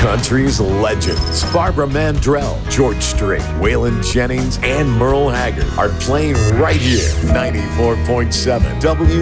Country's legends Barbara Mandrell, George Strait, Waylon Jennings, and Merle Haggard are playing right here. 94.7 W